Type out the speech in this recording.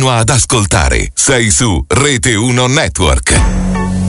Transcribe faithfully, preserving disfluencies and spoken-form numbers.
Continua ad ascoltare. Sei su Rete uno Network.